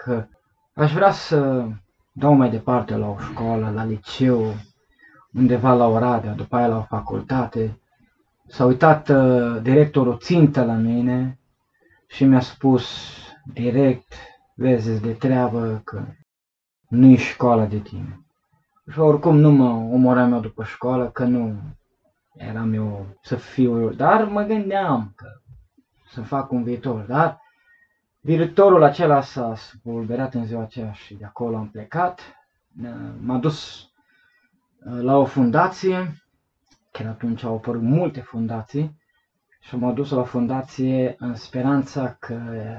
că aș vrea să dau mai departe la o școală, la liceu, undeva la Oradea, după aia la o facultate. S-a uitat directorul țintă la mine și mi-a spus direct, vezi de treabă că nu-i școala de tine. Și oricum nu mă omoram eu după școală, că nu eram eu să fiu, dar mă gândeam că să fac un viitor, dar viitorul acela s-a spulberat în ziua aceea și de acolo am plecat. M-a dus la o fundație, chiar atunci au apărut multe fundații, și m-am dus la o fundație în speranța că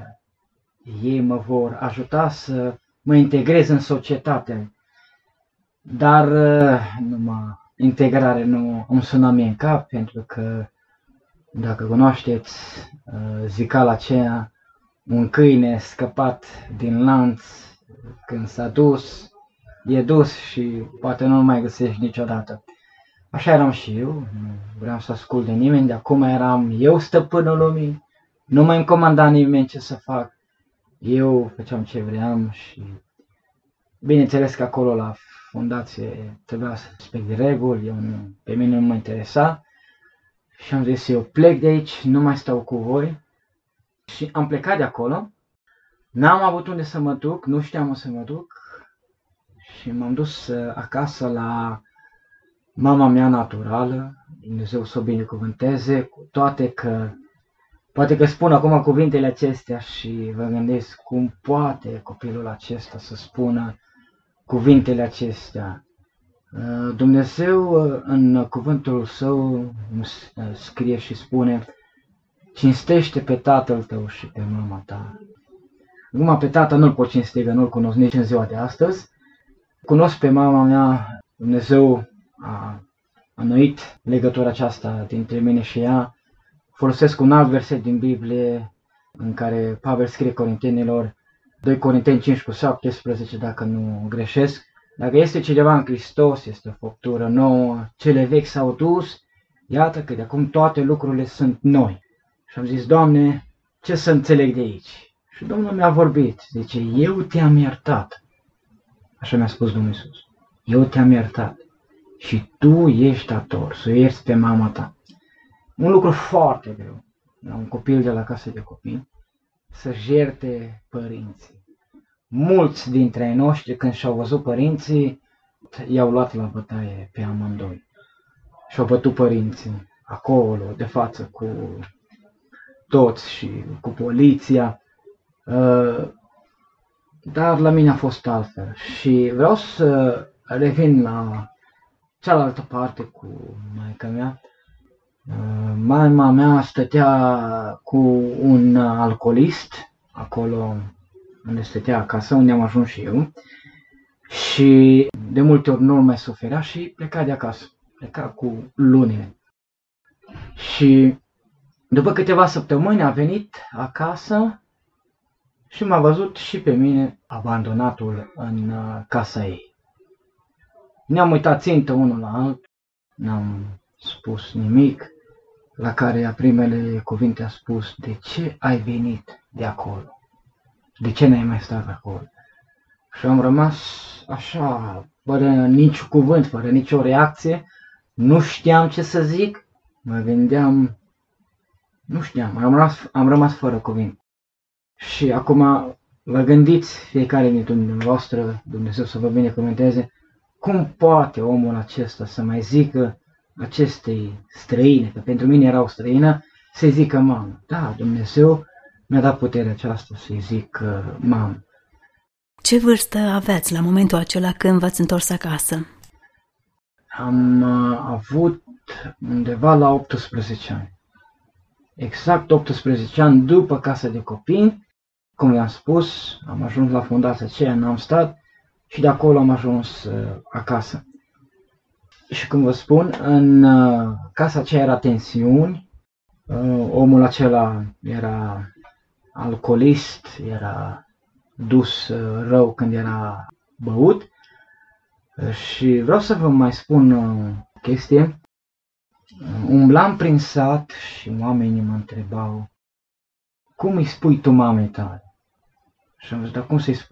ei mă vor ajuta să mă integrez în societate. Dar integrare nu îmi suna mie în cap, pentru că, dacă cunoașteți zicala aceea, un câine scăpat din lanț, când s-a dus, e dus și poate nu-l mai găsești niciodată. Așa eram și eu, nu vreau să ascult de nimeni, de acum eram eu stăpânul lumii, nu mai îmi comanda nimeni ce să fac, eu făceam ce vreau și bineînțeles că acolo la fundație trebuia să respect reguli, pe mine nu mă interesa și am zis eu plec de aici, nu mai stau cu voi și am plecat de acolo, n-am avut unde să mă duc, nu știam unde să mă duc și m-am dus acasă la mama mea naturală, Dumnezeu să o binecuvânteze, cu toate că poate că spun acum cuvintele acestea și vă gândesc cum poate copilul acesta să spună cuvintele acestea. Dumnezeu în cuvântul său scrie și spune: cinstește pe tatăl tău și pe mama ta. Acum pe tata nu-l pot cinsti, că nu-l cunosc nici în ziua de astăzi. Cunosc pe mama mea, Dumnezeu a înnoit legătura aceasta dintre mine și ea. Folosesc un alt verset din Biblie în care Pavel scrie Corintenilor, 2 Corinteni 5:17, dacă nu greșesc: dacă este cineva în Hristos, este o făptură nouă, cele vechi s-au dus, iată că de acum toate lucrurile sunt noi. Și am zis: Doamne, ce să înțeleg de aici? Și Domnul mi-a vorbit, zice: eu te-am iertat. Așa mi-a spus Domnul Iisus: eu te-am iertat și tu ești dator să ierți pe mama ta. Un lucru foarte greu la un copil de la casă de copii, să-și ierte părinții. Mulți dintre ai noștri, când și-au văzut părinții, i-au luat la bătaie pe amândoi. Și-au bătut părinții acolo, de față, cu toți și cu poliția. Dar la mine a fost altfel. Și vreau să revin la cealaltă parte cu maica mea. Mama mea stătea cu un alcoolist, acolo unde stătea acasă, unde am ajuns și eu, și de multe ori nu mai suferea și pleca de acasă, pleca cu lunile. Și după câteva săptămâni a venit acasă și m-a văzut și pe mine abandonatul în casa ei. Ne-am uitat țintă unul la altul, n-am spus nimic, la care primele cuvinte a spus: de ce ai venit de acolo? De ce n-ai mai stat acolo? Și am rămas așa, fără nici cuvânt, fără nicio reacție, nu știam ce să zic, mă gândeam, nu știam, am rămas fără cuvânt. Și acum vă gândiți fiecare dintre dumneavoastră, Dumnezeu să vă binecuvânteze, cum poate omul acesta să mai zică acestei străine, că pentru mine era o străină, să-i zică mamă. Da, Dumnezeu mi-a dat puterea aceasta să-i zic mamă. Ce vârstă aveați la momentul acela când v-ați întors acasă? Am avut undeva la 18 ani. Exact 18 ani după casa de copii, cum v-am spus, am ajuns la fundația aceea, n-am stat și de acolo am ajuns acasă. Și cum vă spun, în casa aceea era tensiuni, omul acela era alcoolist, era dus rău când era băut. Și vreau să vă mai spun o chestie. Umblam prin sat și oamenii mă întrebau: cum îi spui tu mamei tale? Și am zis: dar cum să-i spun?